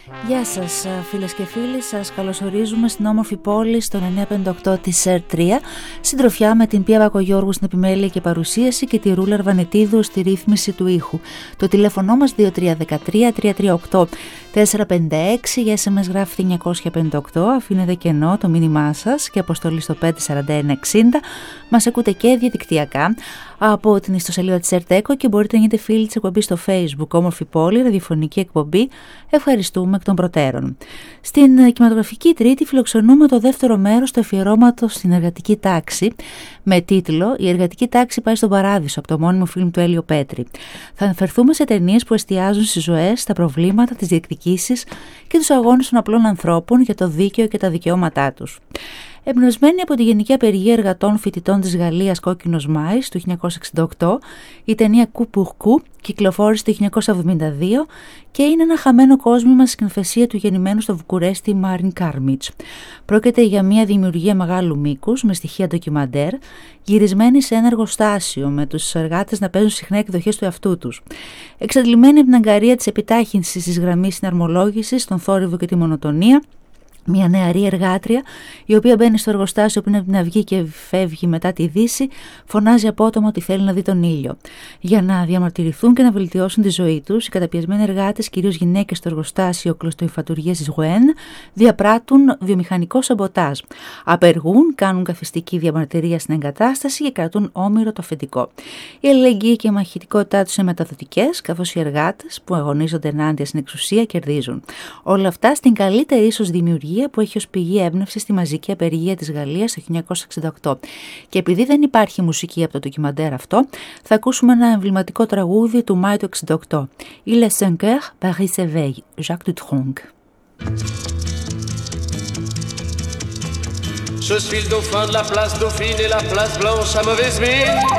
Γεια σας φίλες και φίλοι, σας καλωσορίζουμε στην όμορφη πόλη στο 958 της ΕΡΤ3, συντροφιά με την Πία Βακογιώργου στην επιμέλεια και παρουσίαση και τη Ρούλα Αρβανιτίδου στη ρύθμιση του ήχου. Το τηλέφωνο μας 2313-338-456, για SMS γράφει 958, αφήνετε κενό το μήνυμά σας και αποστολή στο 54160. Μας ακούτε και διαδικτυακά από την ιστοσελίδα της ΕΡΤ και μπορείτε να γίνετε φίλοι της εκπομπής στο Facebook, όμορφη πόλη, ραδιοφωνική εκπομπή. Ευχαριστούμε εκ των προτέρων. Στην κινηματογραφική Τρίτη φιλοξενούμε το δεύτερο μέρος του αφιερώματος στην εργατική τάξη με τίτλο «Η εργατική τάξη πάει στον παράδεισο» από το μόνιμο φιλμ του Έλιο Πέτρη. Θα αναφερθούμε σε ταινίες που εστιάζουν στις ζωές, τα προβλήματα, τις διεκδικήσεις και τους αγώνες των απλών ανθρώπων για το δίκαιο και τα δικαιώματά τους. Εμπνευσμένη από τη Γενική Απεργία Εργατών Φοιτητών της Γαλλίας Κόκκινος Μάης του 1968, η ταινία «Coup pour coup» κυκλοφόρησε το 1972 και είναι ένα χαμένο κόσμημα στη σκηνοθεσία του γεννημένου στο Βουκουρέστι Μάριν Κάρμιτς. Πρόκειται για μια δημιουργία μεγάλου μήκους με στοιχεία ντοκιμαντέρ, γυρισμένη σε ένα εργοστάσιο με τους εργάτες να παίζουν συχνά εκδοχές του εαυτού τους. Εξαντλημένη από την αγκαρία της επιτάχυνσης της γραμμής συναρμολόγησης, τον θόρυβο και τη μονοτονία, μια νεαρή εργάτρια, η οποία μπαίνει στο εργοστάσιο πριν από την αυγή και φεύγει μετά τη δύση, φωνάζει απότομα ότι θέλει να δει τον ήλιο. Για να διαμαρτυρηθούν και να βελτιώσουν τη ζωή τους, οι καταπιεσμένοι εργάτες, κυρίως γυναίκες στο εργοστάσιο κλωστοϊφατουργίας της Γουέν, διαπράττουν βιομηχανικό σαμποτάζ. Απεργούν, κάνουν καθιστική διαμαρτυρία στην εγκατάσταση και κρατούν όμηρο το αφεντικό. Η αλληλεγγύη και η μαχητικότητά τους είναι μεταδοτικές, καθώς οι εργάτες που αγωνίζονται ενάντια στην εξουσία κερδίζουν. Όλα αυτά στην καλύτερη ίσως δημιουργία που έχει ως πηγή έμπνευση στη μαζική απεργία της Γαλλίας το 1968. Και επειδή δεν υπάρχει μουσική από το ντοκιμαντέρ αυτό, θα ακούσουμε ένα εμβληματικό τραγούδι του Μάη του 1968. Il est 5 heures, Paris s'éveille, Jacques Dutronc. Je suis le dauphin de la place Dauphine et la place Blanche à mauvaise mine.